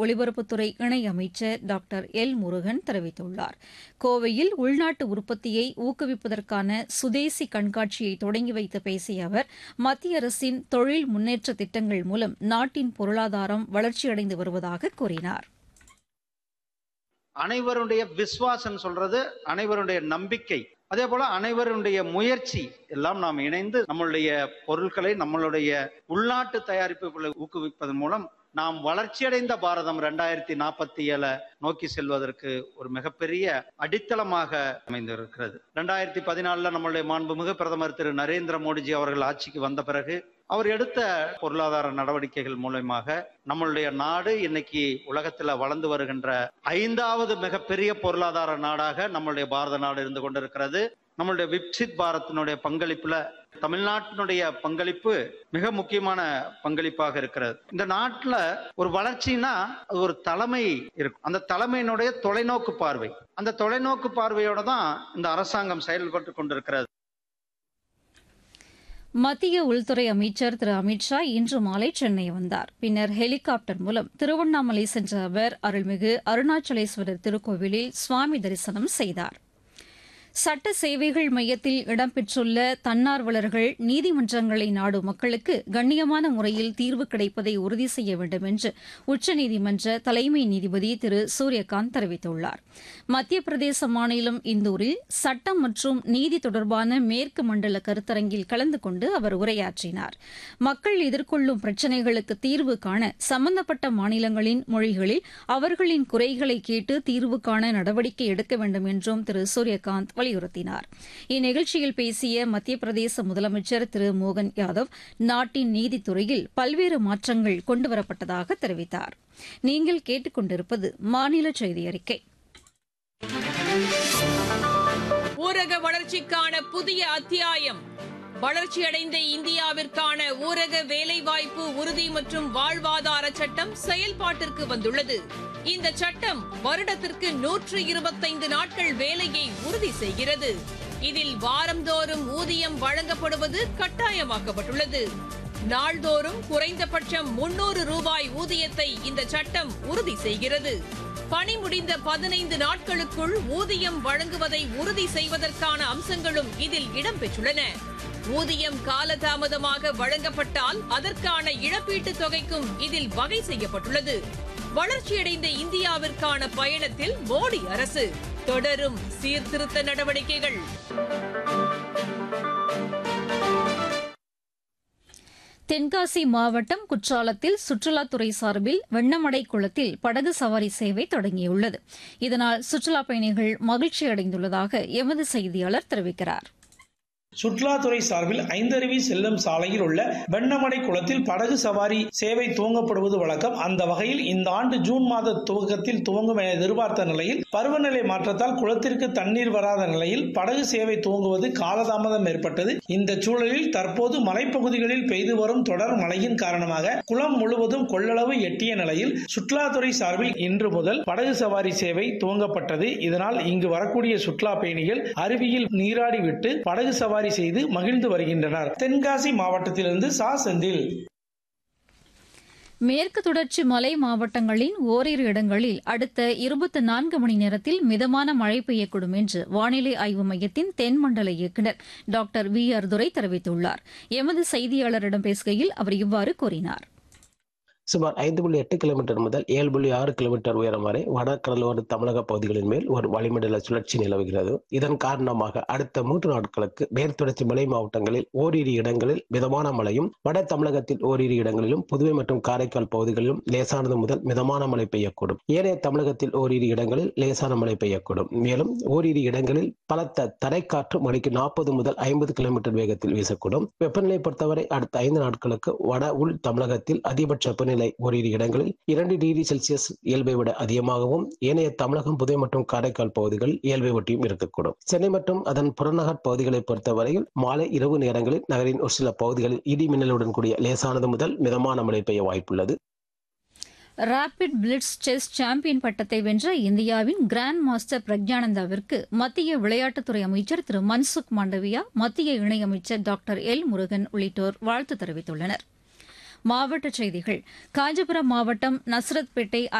ஒலிபரப்புத்துறை இணையமைச்சர் doctor L Murugan தெரிவித்துள்ளார். கோவையில் உள்நாட்டு உற்பத்தியை ஊக்குவிப்பதற்கான சுதேசி கண்காட்சியை தொடங்கி வைத்து பேசிய அவர், மத்திய அரசின் தொழில் முன்னேற்ற திட்டங்கள் மூலம் நாட்டின் பொருளாதாரம் வளர்ச்சியடைந்து வருவதாக கூறினார். அனைவருடைய விசுவாசம் சொல்றது அனைவருடைய நம்பிக்கை, அதே போல அனைவருடைய முயற்சி எல்லாம் நாம் இணைந்து நம்மளுடைய பொருட்களை நம்மளுடைய உள்நாட்டு தயாரிப்புகளை ஊக்குவிப்பதன் மூலம் நாம் வளர்ச்சியடைந்த பாரதம் 2047 நோக்கி செல்வதற்கு ஒரு மிகப்பெரிய அடித்தளமாக அமைந்திருக்கிறது. 2014 நம்மளுடைய மாண்புமிகு பிரதமர் திரு நரேந்திர மோடிஜி அவர்கள் ஆட்சிக்கு வந்த பிறகு அவர் எடுத்த பொருளாதார நடவடிக்கைகள் மூலமாக நம்மளுடைய நாடு இன்னைக்கு உலகத்துல வளர்ந்து வருகின்ற 5வது மிகப்பெரிய பொருளாதார நாடாக நம்மளுடைய பாரத நாடு இருந்து கொண்டிருக்கிறது. நம்மளுடைய விக்சித் பாரத்தினுடைய பங்களிப்புல தமிழ்நாட்டினுடைய பங்களிப்பு மிக முக்கியமான பங்களிப்பாக இருக்கிறது. இந்த நாட்டுல ஒரு வளர்ச்சினா அது ஒரு தலைமை இருக்கும். அந்த தலைமையினுடைய தொலைநோக்கு பார்வை, அந்த தொலைநோக்கு பார்வையோட தான் இந்த அரசாங்கம் செயல்பட்டு கொண்டிருக்கிறது. மத்திய உள்துறை அமைச்சர் திரு அமித் ஷா இன்று மாலை சென்னை வந்தார். பின்னர் ஹெலிகாப்டர் மூலம் திருவண்ணாமலை சென்ற அவர் அருள்மிகு அருணாச்சலேஸ்வரர் திருக்கோவிலில் சுவாமி தரிசனம் செய்தார். சட்ட சேவைகள் மையத்தில் இடம்பெற்றுள்ள தன்னார்வலர்கள் நீதிமன்றங்களை நாடும் மக்களுக்கு கண்ணியமான முறையில் தீர்வு கிடைப்பதை உறுதி செய்ய வேண்டும் என்று உச்சநீதிமன்ற தலைமை நீதிபதி திரு சூரியகாந்த் தெரிவித்துள்ளார். மத்திய பிரதேச மாநிலம் இந்தூரில் சட்டம் மற்றும் நீதி தொடர்பான மேற்கு மண்டல கருத்தரங்கில் கலந்து கொண்டு அவர் உரையாற்றினார். மக்கள் எதிர்கொள்ளும் பிரச்சினைகளுக்கு தீர்வு காண சம்பந்தப்பட்ட மாநிலங்களின் மொழிகளில் அவர்களின் குறைகளை கேட்டு தீர்வு காண நடவடிக்கை எடுக்க வேண்டும் என்றும் திரு சூரியகாந்த் வலியுறுத்தினார். இந்நிகழ்ச்சியில் பேசிய மத்திய பிரதேச முதலமைச்சர் திரு மோகன் யாதவ், நாட்டின் நீதித்துறையில் பல்வேறு மாற்றங்கள் கொண்டுவரப்பட்டதாக தெரிவித்தார். நீங்கள் கேட்டுக் கொண்டிருப்பது மாநில செய்தி அறிக்கை. ஊரக வளர்ச்சிக்கான புதிய அத்தியாயம். வளர்ச்சியடைந்த இந்தியாவிற்கான ஊரக வேலைவாய்ப்பு உறுதி மற்றும் வாழ்வாதார சட்டம் செயல்பாட்டிற்கு வந்துள்ளது. இந்த சட்டம் வருடத்திற்கு 125 நாட்கள் வேலையை உறுதி செய்கிறது. இதில் வாரந்தோறும் ஊதியம் வழங்கப்படுவது கட்டாயமாக்கப்பட்டுள்ளது. நாள்தோறும் குறைந்தபட்சம் 300 ரூபாய் ஊதியத்தை இந்த சட்டம் உறுதி செய்கிறது. பணி முடிந்த 15 நாட்களுக்குள் ஊதியம் வழங்குவதை உறுதி செய்வதற்கான அம்சங்களும் இதில் இடம்பெற்றுள்ளன. ஊதியம் காலதாமதமாக வழங்கப்பட்டால் அதற்கான இழப்பீட்டுத் தொகைக்கும் இதில் வகை செய்யப்பட்டுள்ளது. வளர்ச்சியடைந்த இந்தியாவிற்கான பயணத்தில் மோடி அரசு தொடரும் சீர்திருத்த நடவடிக்கைகள். தென்காசி மாவட்டம் குற்றாலத்தில் சுற்றுலாத்துறை சார்பில் வெண்ணமடை குளத்தில் படகு சவாரி சேவை தொடங்கியுள்ளது. இதனால் சுற்றுலாப் பயணிகள் மகிழ்ச்சி அடைந்துள்ளதாக எமது செய்தியாளர் தெரிவிக்கிறார். சுற்றுலாத்துறை சார்பில் ஐந்தருவி செல்லும் சாலையில் உள்ள வெண்ணமடை குளத்தில் படகு சவாரி சேவை துவங்கப்படுவது வழக்கம். அந்த வகையில் இந்த ஆண்டு ஜூன் மாத துவக்கத்தில் துவங்கும் என எதிர்பார்த்த நிலையில் பருவநிலை மாற்றத்தால் குளத்திற்கு தண்ணீர் வராத நிலையில் படகு சேவை துவங்குவது காலதாமதம் ஏற்பட்டது. இந்த சூழலில் தற்போது மலைப்பகுதிகளில் பெய்து வரும் தொடர் மழையின் காரணமாக குளம் முழுவதும் கொள்ளளவு எட்டிய நிலையில் சுற்றுலாத்துறை சார்பில் இன்று முதல் படகு சவாரி சேவை துவங்கப்பட்டது. இதனால் இங்கு வரக்கூடிய சுற்றுலா பயணிகள் அருவியில் நீராடிவிட்டு படகு சவாரி செய்து மகிழ்ந்து வருகின்றனர். தென்காசி மாவட்டத்திலிருந்து சா செந்தில். மேற்கு தொடர்ச்சி மலை மாவட்டங்களின் ஓரிரு இடங்களில் அடுத்த 24 மணி நேரத்தில் மிதமான மழை பெய்யக்கூடும் என்று வானிலை ஆய்வு மையத்தின் தென்மண்டல இயக்குநர் டாக்டர் வி ஆர் துரை தெரிவித்துள்ளார். எமது செய்தியாளரிடம் பேசுகையில் அவர் இவ்வாறு கூறினார். சுமார் 5.8 கிலோமீட்டர் முதல் 7.6 கிலோமீட்டர் உயரம் வரை வடகடலோர தமிழக பகுதிகளின் மேல் ஒரு வளிமண்டல சுழற்சி நிலவுகிறது. இதன் காரணமாக அடுத்த 3 நாட்களுக்கு மேற்தொடர்ச்சி மலை மாவட்டங்களில் ஓரிரு இடங்களில் மிதமான மழையும், வட தமிழகத்தில் ஓரிரு இடங்களிலும், புதுவை மற்றும் காரைக்கால் பகுதிகளிலும் லேசானது முதல் மிதமான மழை பெய்யக்கூடும். ஏனைய தமிழகத்தில் ஓரிரு இடங்களில் லேசான மழை பெய்யக்கூடும். மேலும் ஓரிரு இடங்களில் பலத்த தரைக்காற்று மணிக்கு 40 முதல் 50 கிலோமீட்டர் வேகத்தில் வீசக்கூடும். வெப்பநிலை பொறுத்தவரை அடுத்த 5 நாட்களுக்கு வட உள் தமிழகத்தில் அதிகபட்ச வெப்பநிலை ஓரிரு இடங்களில் 2 டிகிரி செல்சியஸ் இயல்பை விட அதிகமாகவும், ஏனைய தமிழகம், புதுவை மற்றும் காரைக்கால் பகுதிகள் இயல்பை ஒட்டியும் இருக்கக்கூடும். சென்னை மற்றும் அதன் புறநகர் பகுதிகளை பொறுத்தவரையில் மாலை இரவு நேரங்களில் நகரின் ஒரு சில பகுதிகளில் இடி மின்னலுடன் கூடிய லேசானது முதல் மிதமான மழை பெய்ய வாய்ப்புள்ளது. ராபிட் பிளிட்ஸ் செஸ் சாம்பியன் பட்டத்தை வென்ற இந்தியாவின் கிராண்ட் மாஸ்டர் பிரக்ஞானந்தாவிற்கு மத்திய விளையாட்டுத்துறை அமைச்சர் திரு மன்சுக் மாண்டவியா, மத்திய இணையமைச்சர் டாக்டர் எல் முருகன் உள்ளிட்டோர் வாழ்த்து தெரிவித்துள்ளனர். மாவட்டச் செய்திகள். காஞ்சிபுரம் மாவட்டம் நஸ்ரத்பேட்டை